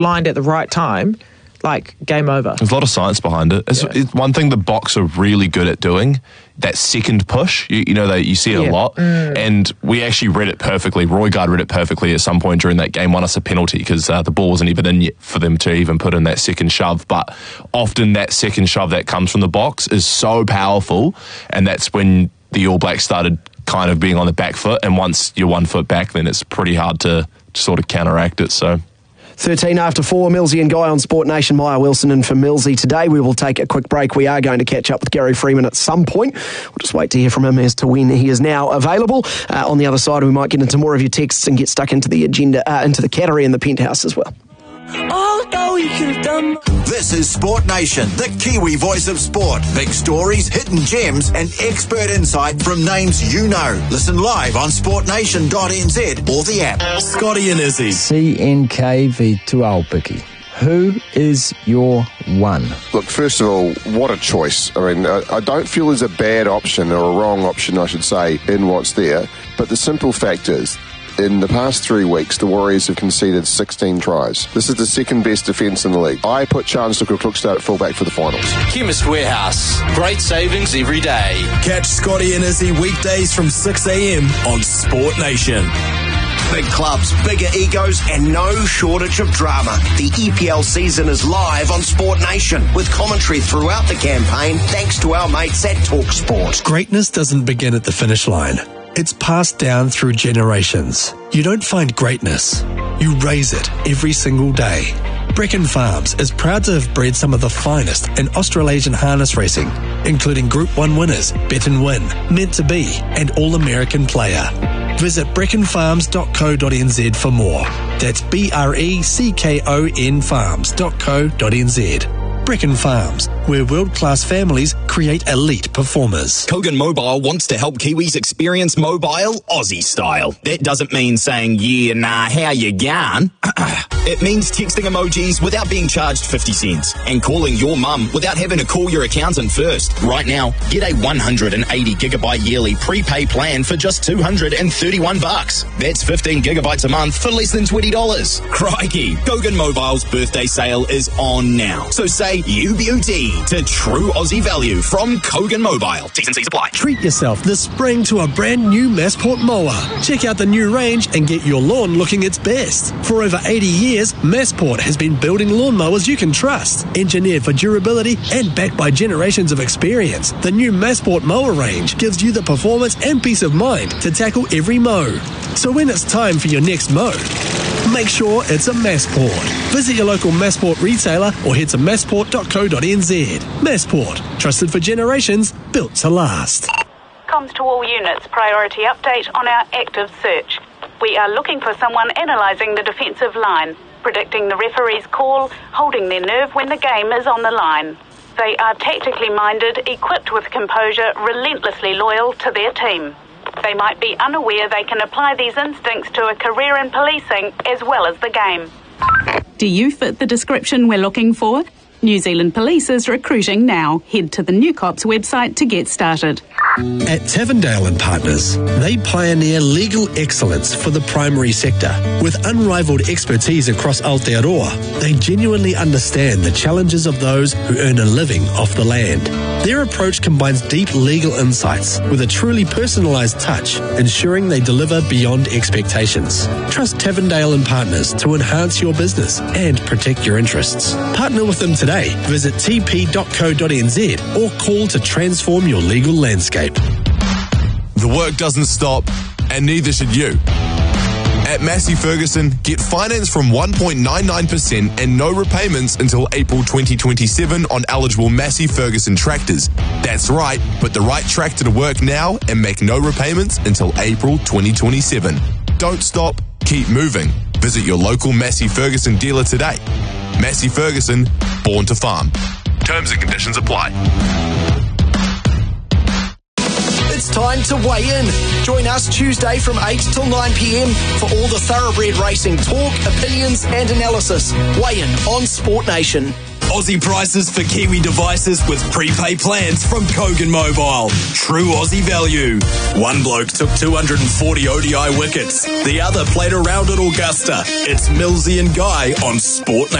lined at the right time, like, game over. There's a lot of science behind it. It's one thing the Boks are really good at doing, that second push. You see it a lot. And we actually read it perfectly. Roygaard read it perfectly at some point during that game, won us a penalty because the ball wasn't even in yet for them to even put in that second shove. But often that second shove that comes from the Boks is so powerful, and that's when the All Blacks started kind of being on the back foot. And once you're 1 foot back, then it's pretty hard to sort of counteract it. So 13 after 4, Millsy and Guy on Sport Nation. Maya Wilson in for Millsy today. We will take a quick break. We are going to catch up with Gary Freeman at some point. We'll just wait to hear from him as to when he is now available. On the other side, we might get into more of your texts and get stuck into the agenda, into the Cattery and the Penthouse as well. This is Sport Nation, the Kiwi voice of sport. Big stories, hidden gems, and expert insight from names you know. Listen live on sportnation.nz or the app. Scotty and Izzy. CNK v Tuaupiki. Who is your one? Look, first of all, what a choice. I mean, I don't feel there's a bad option, or a wrong option, I should say, in what's there. But the simple fact is, in the past 3 weeks, the Warriors have conceded 16 tries. This is the second best defence in the league. I put Charles Tuka-Klukstad at fullback for the finals. Chemist Warehouse. Great savings every day. Catch Scotty and Izzy weekdays from 6 a.m. on Sport Nation. Big clubs, bigger egos, and no shortage of drama. The EPL season is live on Sport Nation with commentary throughout the campaign thanks to our mates at TalkSport. Greatness doesn't begin at the finish line. It's passed down through generations. You don't find greatness. You raise it every single day. Brecon Farms is proud to have bred some of the finest in Australasian harness racing, including Group 1 winners, Bet and Win, Meant to Be, and All-American Player. Visit brecconfarms.co.nz for more. That's BRECKON farms.co.nz. Brecon Farms, where world-class families create elite performers. Kogan Mobile wants to help Kiwis experience mobile Aussie style. That doesn't mean saying, yeah, nah, how you going? It means texting emojis without being charged 50 cents and calling your mum without having to call your accountant first. Right now, get a 180 gigabyte yearly prepay plan for just $231. That's 15 gigabytes a month for less than $20. Crikey, Kogan Mobile's birthday sale is on now. So say UBUT to true Aussie value from Kogan Mobile. T's and C's apply. Treat yourself this spring to a brand new Massport mower. Check out the new range and get your lawn looking its best. For over 80 years, Massport has been building lawnmowers you can trust. Engineered for durability and backed by generations of experience, the new Massport mower range gives you the performance and peace of mind to tackle every mow. So when it's time for your next mow, make sure it's a Massport. Visit your local Massport retailer or head to massport.co.nz. Massport, trusted for generations, built to last. Comms to all units, priority update on our active search. We are looking for someone analysing the defensive line, predicting the referee's call, holding their nerve when the game is on the line. They are tactically minded, equipped with composure, relentlessly loyal to their team. They might be unaware they can apply these instincts to a career in policing as well as the game. Do you fit the description we're looking for? New Zealand Police is recruiting now. Head to the New Cops website to get started. At Tavendale and Partners, they pioneer legal excellence for the primary sector. With unrivaled expertise across Aotearoa, they genuinely understand the challenges of those who earn a living off the land. Their approach combines deep legal insights with a truly personalised touch, ensuring they deliver beyond expectations. Trust Tavendale and Partners to enhance your business and protect your interests. Partner with them today. Visit tp.co.nz or call to transform your legal landscape. The work doesn't stop, and neither should you. At Massey Ferguson, get finance from 1.99% and no repayments until April 2027 on eligible Massey Ferguson tractors. That's right, put the right tractor to work now and make no repayments until April 2027. Don't stop, keep moving. Visit your local Massey Ferguson dealer today. Massey Ferguson, born to farm. Terms and conditions apply. It's time to weigh in. Join us Tuesday from 8 till 9 p.m. for all the thoroughbred racing talk, opinions and analysis. Weigh in on Sport Nation. Aussie prices for Kiwi devices with prepay plans from Kogan Mobile. True Aussie value. One bloke took 240 ODI wickets. The other played around at Augusta. It's Millsy and Guy on Sport Nation.